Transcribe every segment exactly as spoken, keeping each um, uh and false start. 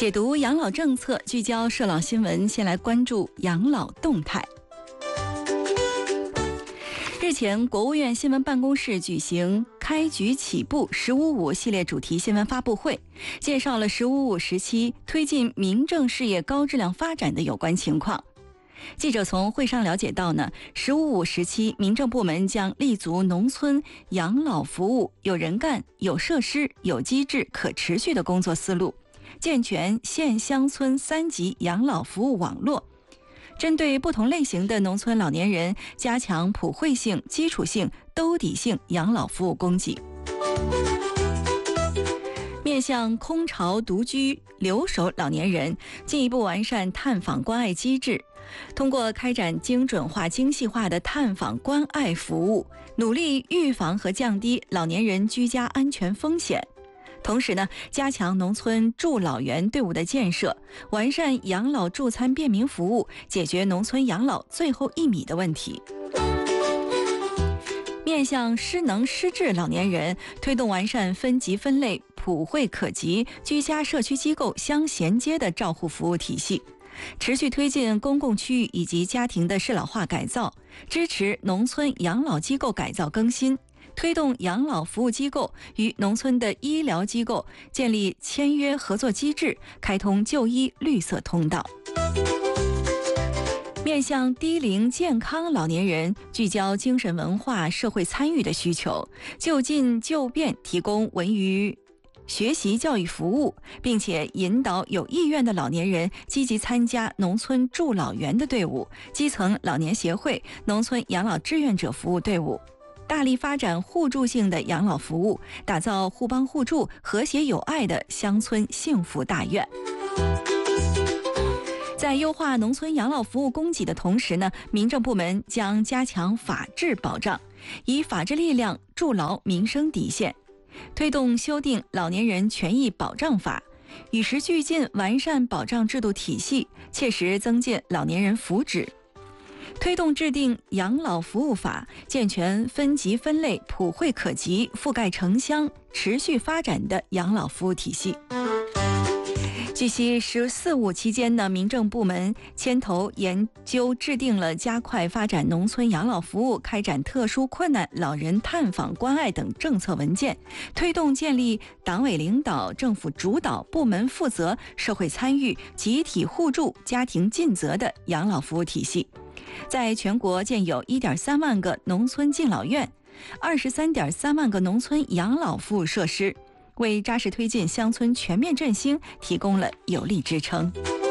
解读养老政策，聚焦社老新闻，先来关注养老动态。日前，国务院新闻办公室举行开局起步“十五五”系列主题新闻发布会，介绍了“十五五”时期推进民政事业高质量发展的有关情况。记者从会上了解到呢，“十五五”时期民政部门将立足农村养老服务有人干、有设施、有机制、可持续的工作思路，健全县乡村三级养老服务网络，针对不同类型的农村老年人，加强普惠性、基础性、兜底性养老服务供给。面向空巢独居留守老年人，进一步完善探访关爱机制，通过开展精准化、精细化的探访关爱服务，努力预防和降低老年人居家安全风险。同时呢，加强农村助老员队伍的建设，完善养老助餐便民服务，解决农村养老最后一米的问题。面向失能失智老年人，推动完善分级分类、普惠可及、居家社区机构相衔接的照护服务体系，持续推进公共区域以及家庭的适老化改造，支持农村养老机构改造更新，推动养老服务机构与农村的医疗机构建立签约合作机制，开通就医绿色通道。面向低龄健康老年人，聚焦精神文化社会参与的需求，就近就便提供文娱学习教育服务，并且引导有意愿的老年人积极参加农村助老员的队伍、基层老年协会、农村养老志愿者服务队伍，大力发展互助性的养老服务，打造互帮互助、和谐友爱的乡村幸福大院。在优化农村养老服务供给的同时呢，民政部门将加强法治保障，以法治力量筑牢民生底线，推动修订《老年人权益保障法》，与时俱进完善保障制度体系，切实增进老年人福祉。推动制定养老服务法，健全分级分类、普惠可及、覆盖城乡、持续发展的养老服务体系。据悉，十四五期间呢，民政部门牵头研究制定了加快发展农村养老服务、开展特殊困难老人探访关爱等政策文件，推动建立党委领导、政府主导、部门负责、社会参与、集体互助、家庭尽责的养老服务体系。在全国建有 一点三万个农村敬老院， 二十三点三万个农村养老服务设施，为扎实推进乡村全面振兴提供了有力支撑。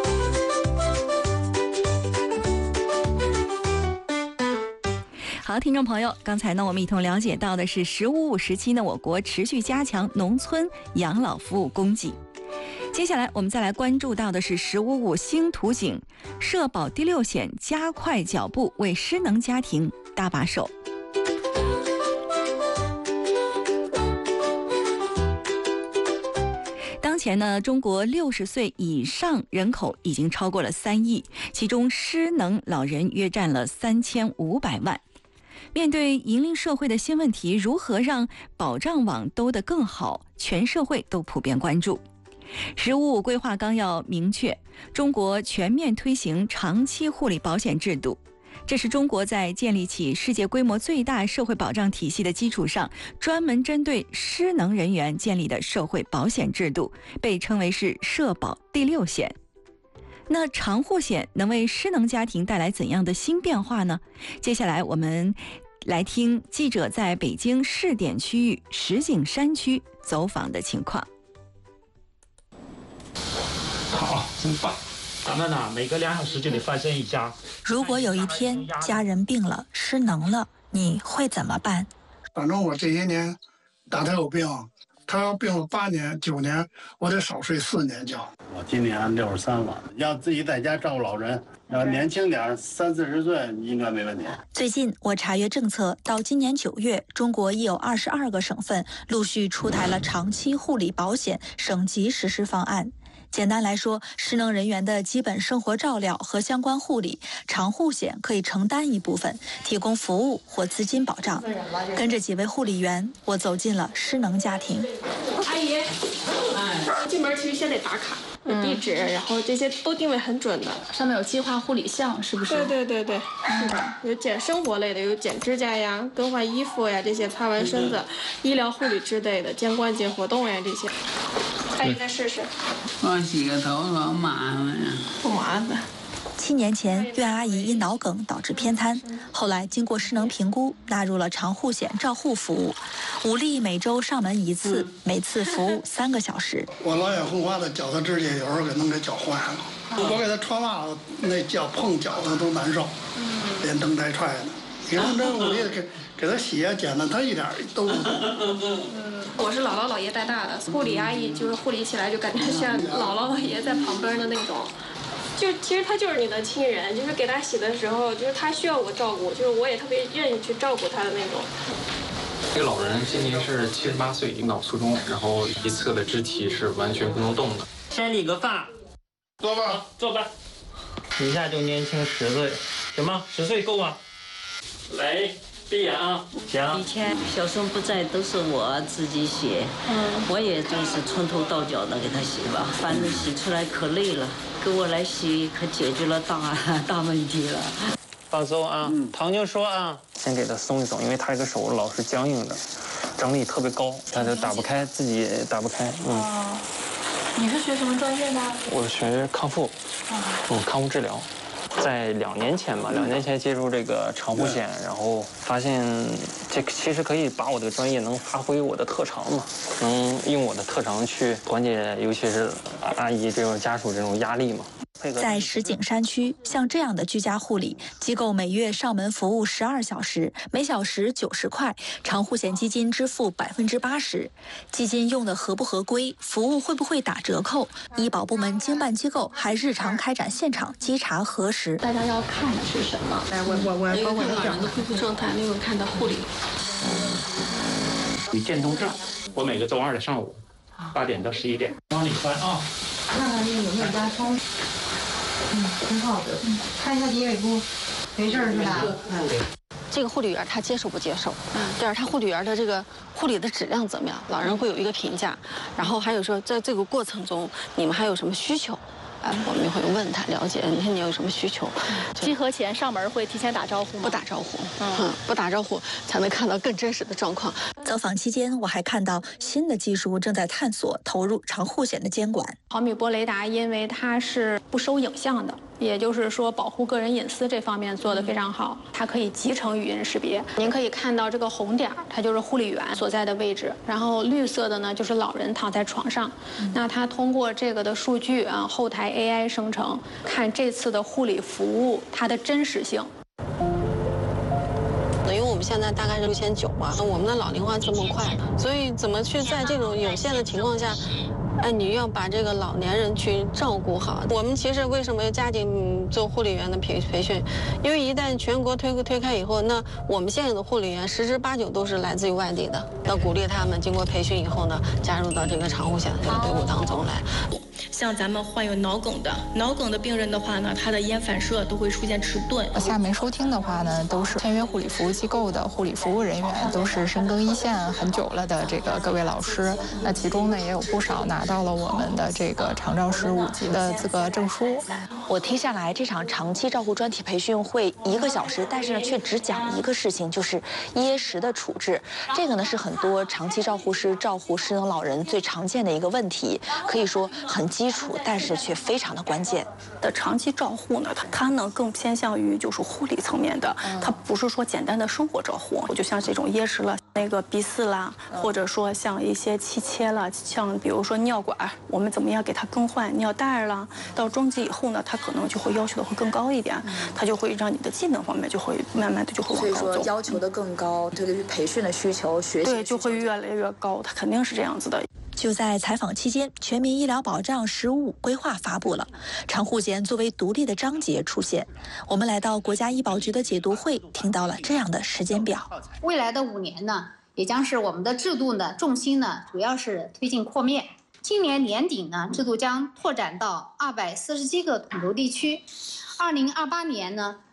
好，听众朋友，刚才呢我们一同了解到的是“十五五”时期呢，我国持续加强农村养老服务供给。接下来我们再来关注到的是“十五五”新图景，社保第六险加快脚步，为失能家庭搭把手。当前呢，中国六十岁以上人口已经超过了三亿，其中失能老人约占了三千五百万。面对引领社会的新问题，如何让保障网兜得更好，全社会都普遍关注。十五五规划纲要明确，中国全面推行长期护理保险制度。这是中国在建立起世界规模最大社会保障体系的基础上，专门针对失能人员建立的社会保险制度，被称为是社保第六险。那长护险能为失能家庭带来怎样的新变化呢？接下来我们来听记者在北京试点区域石景山区走访的情况。 好，真棒！咱们呢，每隔两小时就得翻身一下。 如果有一天家人病了、失能了，你会怎么办？ 反正我这些年打他有病，他要病了八年、九年，我得少睡四年觉。 我今年六十三了，要自己在家照顾老人，要年轻点，三四十岁应该没问题。 最近我查阅政策，到今年九月，中国已有二十二个省份陆续出台了长期护理保险省级实施方案。简单来说，失能人员的基本生活照料和相关护理，长护险可以承担一部分，提供服务或资金保障。跟着几位护理员，我走进了失能家庭。 阿姨，哎，进门其实先得打卡，有地址，然后这些都定位很准的。 上面有计划护理项，是不是？ 对对对对，是的，有剪生活类的，有剪指甲呀、更换衣服呀这些，擦完身子，医疗护理之类的，肩关节活动呀这些。阿姨再试试。 我洗个头多麻烦呀。 不麻烦。 七年前，苑阿姨因脑梗导致偏瘫，后来经过失能评估，纳入了长护险照护服务。武丽每周上门一次，每次服务三个小时。 我老眼昏花的脚的指甲有时候给弄给脚坏了，我给他穿袜子，那脚碰脚的都难受，连蹬带踹的。你看这武丽给给他洗啊剪的，他一点都不痛。 我是姥姥姥爷带大的，护理阿姨就是护理起来就感觉像姥姥姥爷在旁边的那种。就其实他就是你的亲人，就是给他洗的时候，就是他需要我照顾，就是我也特别愿意去照顾他的那种。 这个老人今年是七十八岁，脑卒中，然后一侧的肢体是完全不能动的。 先理个发， 坐吧， 坐吧，一下就年轻十岁，行吗？十岁够吗？来，闭眼啊，行。 以前小孙不在，都是我自己洗，嗯，我也就是从头到脚的给他洗吧，反正洗出来可累了，给我来洗可解决了大大问题了。 放松啊，嗯、糖就说啊，先给他松一松，因为他这个手老是僵硬的，张力特别高，他就打不开，自己打不开。嗯。 哦，你是学什么专业的？ 我学康复，嗯，康复治疗。在两年前吧，两年前接触这个长护险，然后发现这其实可以把我的专业能发挥我的特长嘛，能用我的特长去缓解，尤其是阿姨这种家属这种压力嘛。 在石景山区，像这样的居家护理机构，每月上门服务十二小时，每小时九十块，长护险基金支付百分之八十。基金用的合不合规，服务会不会打折扣？医保部门经办机构还日常开展现场稽查核实。 大家要看的是什么？来，我我我包括老人的恢复状态，另外看到护理。 你渐冻症，我每个周二的上午八点到十一点帮你穿啊。 看看这个有没有压疮。嗯，挺好的。嗯，看一下低位部，没事是吧？ 嗯，对。 这个护理员他接受不接受？嗯，第二，他护理员的这个护理的质量怎么样？老人会有一个评价。然后还有说，在这个过程中，你们还有什么需求？哎，我们会问他了解，你看你有什么需求？ 集合前上门会提前打招呼吗？ 不打招呼，嗯，不打招呼才能看到更真实的状况。 走访期间，我还看到新的技术正在探索投入长护险的监管。 毫米波雷达，因为它是不收影像的。也就是说，保护个人隐私这方面做得非常好，它可以集成语音识别。您可以看到这个红点，它就是护理员所在的位置，然后绿色的呢就是老人躺在床上。那它通过这个的数据啊，后台 A I 生成，看这次的护理服务它的真实性。 因为我们现在大概是六千九嘛，我们的老龄化这么快，所以怎么去在这种有限的情况下？哎，你要把这个老年人去照顾好。我们其实为什么要加紧做护理员的培培训？因为一旦全国推推开以后，那我们现有的护理员十之八九都是来自于外地的。要鼓励他们经过培训以后呢，加入到这个长护险这个队伍当中来。 像咱们患有脑梗的脑梗的病人的话呢，他的咽反射都会出现迟钝。 下面收听的话呢，都是签约护理服务机构的护理服务人员，都是深耕一线很久了的这个各位老师。那其中呢，也有不少拿到了我们的这个长照师五级的资格证书。 我听下来，这场长期照护专题培训会一个小时，但是呢，却只讲一个事情，就是噎食的处置。这个呢，是很多长期照护师照顾失能老人最常见的一个问题，可以说很基础，但是却非常的关键。 的长期照护呢，它它呢更偏向于就是护理层面的，它不是说简单的生活照护。就像这种噎食了，那个鼻饲啦，或者说像一些气切了，像比如说尿管，我们怎么样给它更换尿袋了？到中级以后呢，它可能就会要求的会更高一点，它就会让你的技能方面就会慢慢的就会往高走。 所以说要求的更高，对于培训的需求、学习对就会越来越高，它肯定是这样子的。 就在采访期间，《全民医疗保障“十五五”规划发布了，长护险作为独立的章节出现。我们来到国家医保局的解读会，听到了这样的时间表： 未来的五年呢，也将是我们的制度呢重心呢，主要是推进扩面。今年年底呢，制度将拓展到二百四十七个统筹地区。二零二八年呢，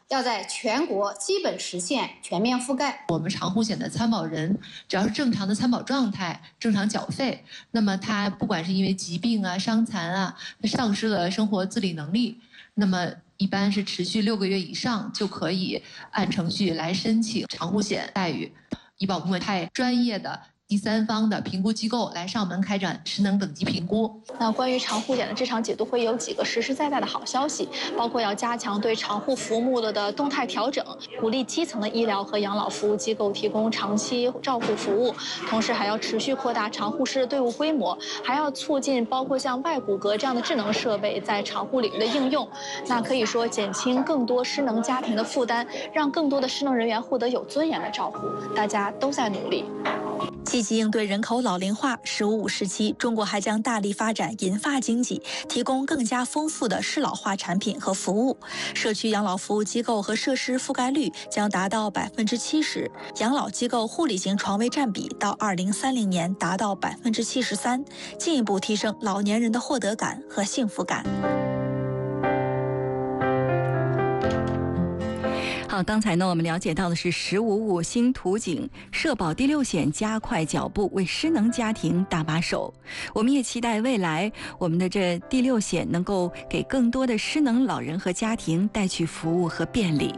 要在全国基本实现全面覆盖。 我们长护险的参保人只要是正常的参保状态、正常缴费，那么他不管是因为疾病啊、伤残啊，丧失了生活自理能力，那么一般是持续六个月以上就可以按程序来申请长护险待遇。医保部门派专业的第三方的评估机构来上门开展失能等级评估。 那关于长护险的这场解读会有几个实实在在的好消息，包括要加强对长护服务目录的动态调整，鼓励基层的医疗和养老服务机构提供长期照护服务，同时还要持续扩大长护师的队伍规模，还要促进包括像外骨骼这样的智能设备在长护领域的应用。那可以说减轻更多失能家庭的负担，让更多的失能人员获得有尊严的照顾，大家都在努力。 积极应对人口老龄化，“十五五”时期，中国还将大力发展银发经济，提供更加丰富的适老化产品和服务。社区养老服务机构和设施覆盖率将达到百分之七十，养老机构护理型床位占比到二零三零年达到百分之七十三，进一步提升老年人的获得感和幸福感。 好，刚才呢，我们了解到的是“十五五”新图景，社保第六险加快脚步，为失能家庭搭把手。我们也期待未来我们的这第六险能够给更多的失能老人和家庭带去服务和便利。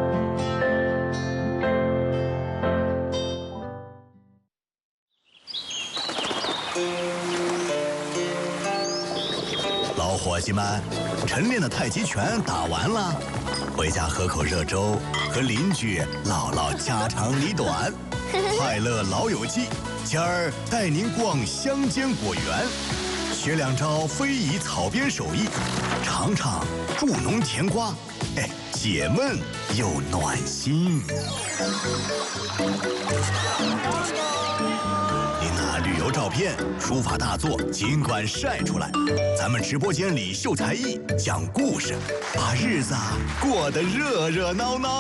老伙计们，晨练的太极拳打完了，回家喝口热粥，和邻居唠唠家长里短，快乐老友记。今儿带您逛乡间果园，学两招非遗草编手艺，尝尝助农甜瓜，哎，解闷又暖心。您那旅游照片、书法大作尽管晒出来，咱们直播间里秀才艺、讲故事，把日子过得热热闹闹。